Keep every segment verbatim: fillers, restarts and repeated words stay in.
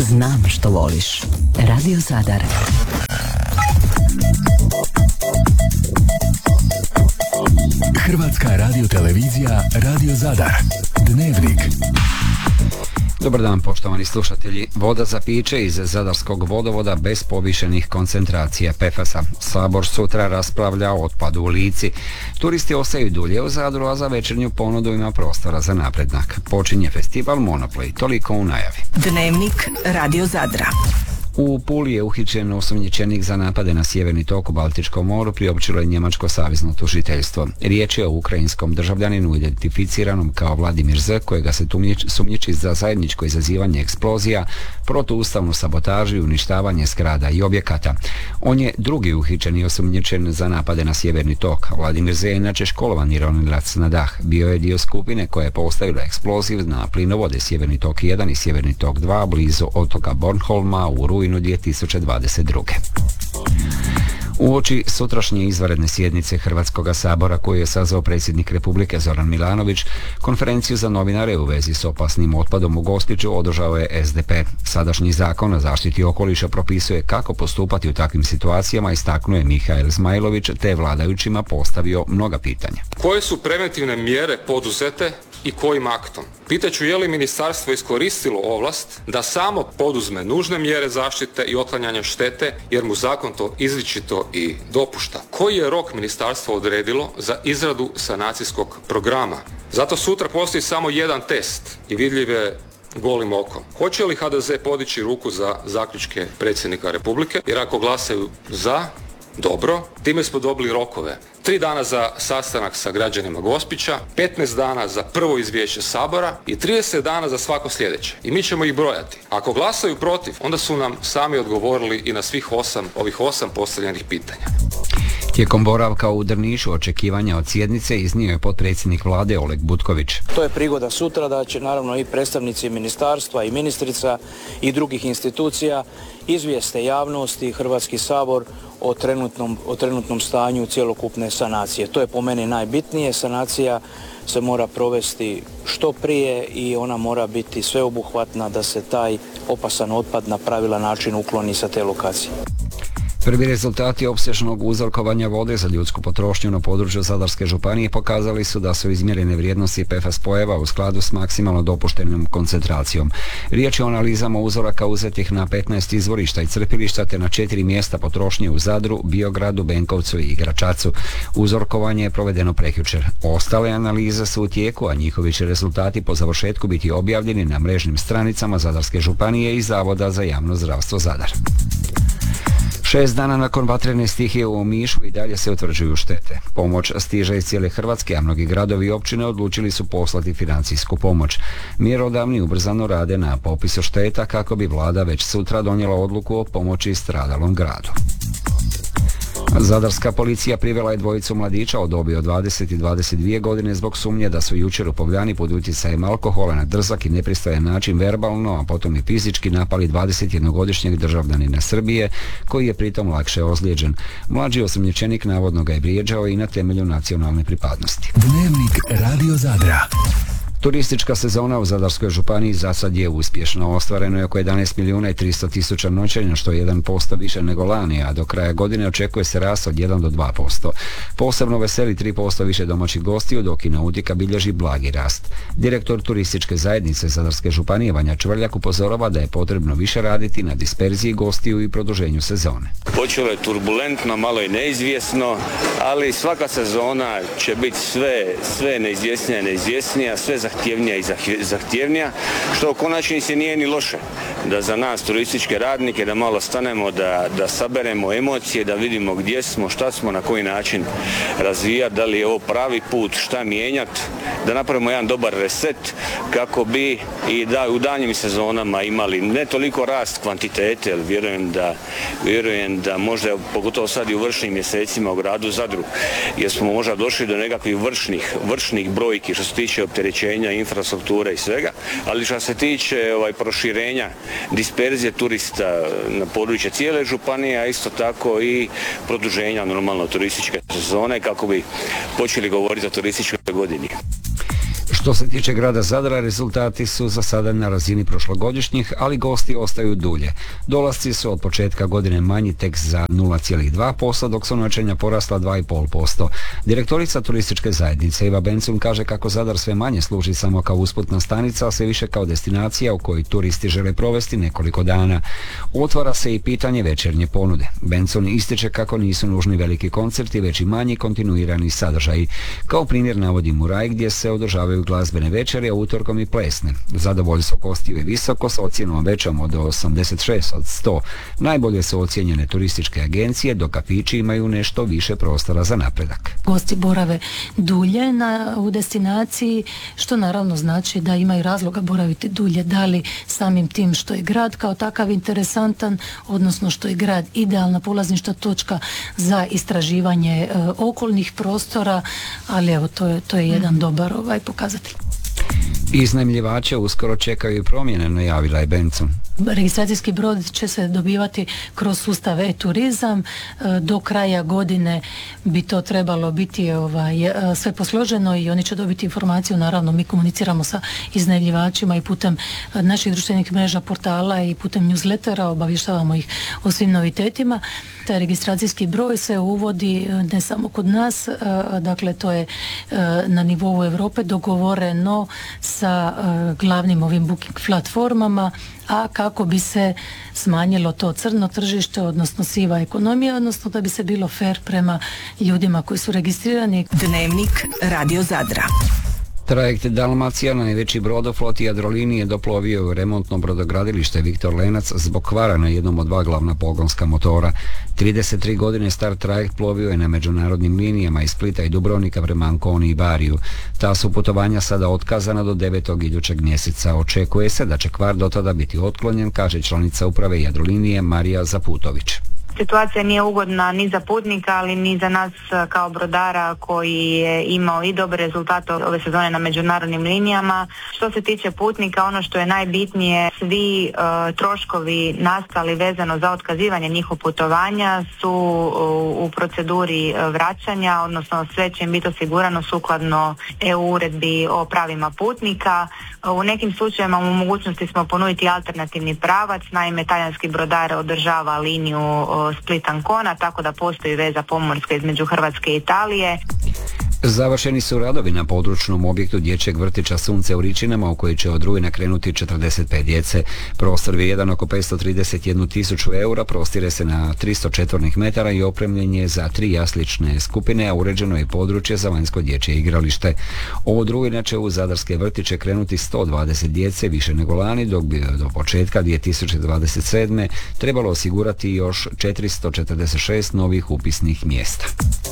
Znam što voliš. Radio Zadar. Hrvatska radiotelevizija Radio Zadar. Dnevnik. Dobar dan, poštovani slušatelji. Voda za piće iz Zadarskog vodovoda bez povišenih koncentracija P F A S-a. Sabor sutra raspravlja o otpadu u Lici. Turisti ostaju dulje u Zadru, a za večernju ponudu ima prostora za napredak. Počinje festival Monoplay. Toliko u najavi. Dnevnik Radio Zadra. U Puli je uhićen osumnjičenik za napade na sjeverni tok u Baltičkom moru, priopćilo je njemačko savezno tužiteljstvo. Riječ je o ukrajinskom državljaninu identificiranom kao Vladimir Z, kojega se sumnjiči za zajedničko izazivanje eksplozija, protuustavnu sabotažu i uništavanje zgrada i objekata. On je drugi uhićen i osumnjičen za napade na sjeverni tok. Vladimir Z je inače školovani ronilac na dah. Bio je dio skupine koja je postavila eksploziv na plinovode Sjeverni tok jedan i Sjeverni tok dva blizu otoka Bornholma u rujnu dvije tisuće dvadeset druge. Uoči sutrašnje izvanredne sjednice Hrvatskog sabora koju je sazvao predsjednik Republike Zoran Milanović, konferenciju za novinare u vezi s opasnim otpadom u Gospiću održao je S D P. Sadašnji zakon o zaštiti okoliša propisuje kako postupati u takvim situacijama, istaknuo je Mihael Zmajlović, te vladajućima postavio mnoga pitanja. Koje su preventivne mjere poduzete i kojim aktom? Pitaću je li ministarstvo iskoristilo ovlast da samo poduzme nužne mjere zaštite i otklanjanja štete, jer mu zakon to izričito i dopušta. Koji je rok ministarstvo odredilo za izradu sanacijskog programa? Zato sutra postoji samo jedan test i vidljiv je golim okom. Hoće li H D Z podići ruku za zaključke predsjednika Republike? Jer ako glasaju za, dobro, time smo dobili rokove. Tri dana za sastanak sa građanima Gospića, petnaest dana za prvo izvješće Sabora i trideset dana za svako sljedeće. I mi ćemo ih brojati. Ako glasaju protiv, onda su nam sami odgovorili i na svih osam, ovih osam postavljenih pitanja. Tijekom boravka u Drnišu očekivanja od sjednice iznio je potpredsjednik vlade Oleg Butković. To je prigoda sutra da će naravno i predstavnici ministarstva i ministrica i drugih institucija izvijeste javnost i Hrvatski sabor o trenutnom, o trenutnom stanju cjelokupne sanacije. To je po meni najbitnije. Sanacija se mora provesti što prije i ona mora biti sveobuhvatna da se taj opasan otpad na pravilan način ukloni sa te lokacije. Prvi rezultati opsežnog uzorkovanja vode za ljudsku potrošnju na području Zadarske županije pokazali su da su izmjerene vrijednosti P F A S spojeva u skladu s maksimalno dopuštenom koncentracijom. Riječ je o analizama uzoraka uzetih na petnaest izvorišta i crpilišta te na četiri mjesta potrošnje u Zadru, Biogradu, Benkovcu i Gračacu. Uzorkovanje je provedeno prekjučer. Ostale analize su u tijeku, a njihovi će rezultati po završetku biti objavljeni na mrežnim stranicama Zadarske županije i Zavoda za javno zdravstvo Zadar. Šest dana nakon vatrene stihije u Omišu i dalje se utvrđuju štete. Pomoć stiže iz cijele Hrvatske, a mnogi gradovi i općine odlučili su poslati financijsku pomoć. Mjerodavni ubrzano rade na popisu šteta kako bi vlada već sutra donijela odluku o pomoći stradalom gradu. Zadarska policija privela je dvojicu mladića od dobi od dvadeset i dvadeset dvije godine zbog sumnje da su jučer u Povljani pod utjecajem alkohola na drzak i nepristojan način verbalno, a potom i fizički napali dvadesetjednogodišnjeg državljanina Srbije, koji je pritom lakše ozlijeđen. Mlađi osumnjičenik navodno ga je vrijeđao i na temelju nacionalne pripadnosti. Dnevnik Radio Zadra. Turistička sezona u Zadarskoj županiji za sad je uspješno. Ostvareno je oko jedanaest milijuna i tristo tisuća noćenja, što je jedan posto više nego lani, a do kraja godine očekuje se rast od jedan do dva posto. Posebno veseli tri posto više domaćih gostiju, dok i nautika bilježi blagi rast. Direktor turističke zajednice Zadarske županije Vanja Čvrljak upozorava da je potrebno više raditi na disperziji gostiju i produženju sezone. Počelo je turbulentno, malo i neizvjesno, ali svaka sezona će biti sve, sve neizvjesnija i neizvjesnija, sve zahtjevnija i zahtjevnija, što u konačnici nije ni loše. Da za nas turističke radnike da malo stanemo, da, da saberemo emocije, da vidimo gdje smo, šta smo, na koji način razvijati, da li je ovo pravi put, šta mijenjati, da napravimo jedan dobar reset kako bi i da u daljnjim sezonama imali ne toliko rast kvantitete, jer vjerujem da, vjerujem da možda, pogotovo sad i u vršnim mjesecima u gradu Zadru, jer smo možda došli do nekakvih vršnih, vršnih brojki što se tiče opterećenja, infrastrukture i svega, ali što se tiče ovaj, proširenja disperzije turista na područje cijele županije, a isto tako i produženja normalno turističke sezone kako bi počeli govoriti o turističkoj godini. Što se tiče grada Zadra, rezultati su za sada na razini prošlogodišnjih, ali gosti ostaju dulje. Dolasci su od početka godine manji tek za nula zarez dva posto, dok su noćenja porasla dva zarez pet posto. Direktorica turističke zajednice Iva Bencun kaže kako Zadar sve manje služi samo kao usputna stanica, a sve više kao destinacija u kojoj turisti žele provesti nekoliko dana. Otvara se i pitanje večernje ponude. Bencun ističe kako nisu nužni veliki koncerti, već i manji kontinuirani sadržaji. Kao primjer navodi Muraj gdje se održavaju glazbene večeri, a utorkom i plesne. Zadovoljstvo gostiju je visoko s ocjenom većom od osamdeset šest od sto. Najbolje su ocijenjene turističke agencije, dok kafići imaju nešto više prostora za napredak. Gosti borave dulje na, u destinaciji, što naravno znači da imaju razloga boraviti dulje, da li samim tim što je grad kao takav interesantan, odnosno što je grad idealna polaznička točka za istraživanje e, okolnih prostora, ali evo to je, to je jedan mm. dobar ovaj pokazatelj. Iznajmljivače uskoro čekaju i promjene, najavila je Bencun. Registracijski brod će se dobivati kroz sustav e-turizam. Do kraja godine bi to trebalo biti ovaj, sve posloženo i oni će dobiti informaciju. Naravno, mi komuniciramo sa iznajmljivačima i putem naših društvenih mreža, portala i putem newslettera obavještavamo ih o svim novitetima. Taj registracijski broj se uvodi ne samo kod nas, dakle to je na nivou Europe dogovoreno sa glavnim ovim booking platformama, a kako bi se smanjilo to crno tržište, odnosno siva ekonomija, odnosno da bi se bilo fair prema ljudima koji su registrirani. Dnevnik Radio Zadra. Trajekt Dalmacija, najveći brodoflot Jadrolinije, doplovio u remontno brodogradilište Viktor Lenac zbog kvara na jednom od dva glavna pogonska motora. trideset tri godine star trajekt plovio je na međunarodnim linijama iz Splita i Dubrovnika prema Anconi i Bariju. Ta su putovanja sada otkazana do devetog idućeg mjeseca. Očekuje se da će kvar do tada biti otklonjen, kaže članica uprave Jadrolinije Marija Zaputović. Situacija nije ugodna ni za putnika, ali ni za nas kao brodara koji je imao i dobre rezultate ove sezone na međunarodnim linijama. Što se tiče putnika, ono što je najbitnije, svi uh, troškovi nastali vezano za otkazivanje njihovog putovanja su uh, u proceduri uh, vraćanja, odnosno sve će im biti osigurano sukladno E U uredbi o pravima putnika. Uh, u nekim slučajevima u mogućnosti smo ponuditi alternativni pravac, naime talijanski brodar održava liniju uh, Split Ancona, tako da postoji veza pomorska između Hrvatske i Italije. Završeni su radovi na područnom objektu dječjeg vrtića Sunce u Ričinama, u koji će od rujna krenuti četrdeset pet djece. Prostor vrijedan oko petsto trideset jednu tisuću eura, prostire se na tristo četvornih metara i opremljen je za tri jaslične skupine, a uređeno je područje za vanjsko dječje igralište. Od rujna će u zadarske vrtiće krenuti sto dvadeset djece, više nego lani, dok bi do početka dvije tisuće dvadeset sedme trebalo osigurati još četiristo četrdeset šest novih upisnih mjesta.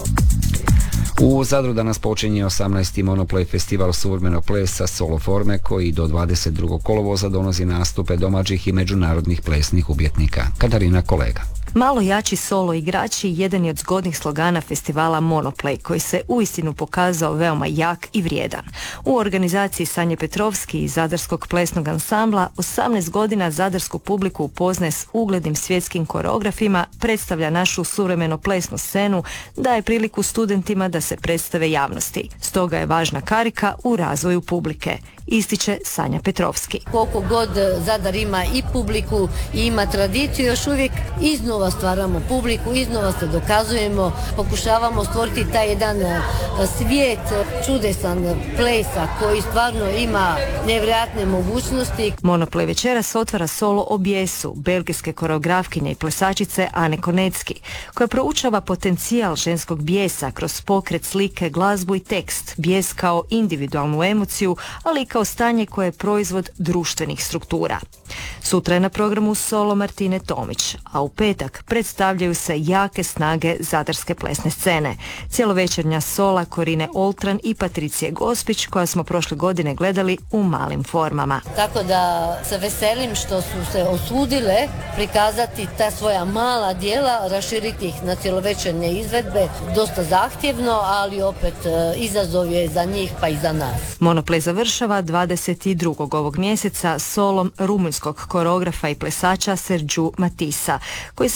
U Zadru danas počinje osamnaesti Monoplay festival suvremenog plesa Solo forme, koji do dvadeset drugog kolovoza donosi nastupe domaćih i međunarodnih plesnih umjetnika. Katarina Kolega. Malo jači solo igrači jedan je od zgodnih slogana festivala Monoplay, koji se uistinu pokazao veoma jak i vrijedan. U organizaciji Sanje Petrovski iz Zadarskog plesnog ansambla osamnaest godina zadarsku publiku upoznaje s uglednim svjetskim koreografima, predstavlja našu suvremeno plesnu scenu, daje priliku studentima da se predstave javnosti. Stoga je važna karika u razvoju publike, ističe Sanja Petrovski. Koliko god Zadar ima i publiku i ima tradiciju, još uvijek iznova stvaramo publiku, iznova se dokazujemo, pokušavamo stvoriti taj jedan svijet čudesan plesa koji stvarno ima nevjerojatne mogućnosti. Monoplay večeras otvara solo o bijesu belgijske koreografkinje i plesačice Ane Konecki, koja proučava potencijal ženskog bijesa kroz pokret, slike, glazbu i tekst. Bijes kao individualnu emociju, ali i kao stanje koje je proizvod društvenih struktura. Sutra je na programu solo Martine Tomić, a u petak predstavljaju se jake snage zadarske plesne scene. Cjelovečernja sola Korine Oltran i Patricije Gospić, koja smo prošle godine gledali u malim formama. Tako da se veselim što su se osudile prikazati ta svoja mala djela, raširiti ih na cjelovečernje izvedbe. Dosta zahtjevno, ali opet izazov je za njih pa i za nas. Monoplay završava dvadeset drugog ovog mjeseca solom rumunjskog koreografa i plesača Serđu Matisa, koji se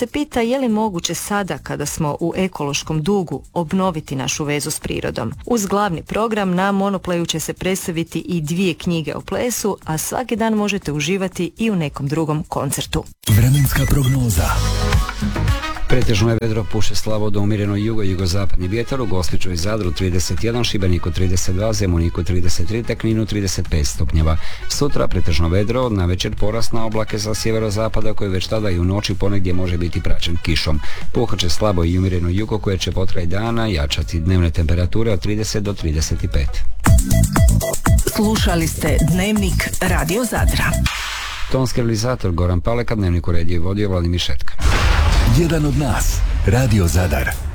se pita je li moguće sada kada smo u ekološkom dugu obnoviti našu vezu s prirodom. Uz glavni program na Monoplayu će se predstaviti i dvije knjige o plesu, a svaki dan možete uživati i u nekom drugom koncertu. Vremenska prognoza. Pretežno je vedro, puše slabo do umjereno jugo-jugozapadni vjetar, u Gospiću i Zadru trideset jedan, Šibeniku trideset dva, Zemuniku trideset tri, te Kninu trideset pet stupnjeva. Sutra pretežno vedro, na večer porast na oblake sa sjeverozapada koji već tada i u noći ponegdje može biti praćen kišom. Puhat će slabo i umjereno jugo koje će potraj dana jačati dnevne temperature od trideset do trideset pet. Slušali ste Dnevnik Radio Zadra. Tonski realizator Goran Paleka, Dnevnik uredio i vodio Vladimir Šetka. Jedan od nas, Radio Zadar.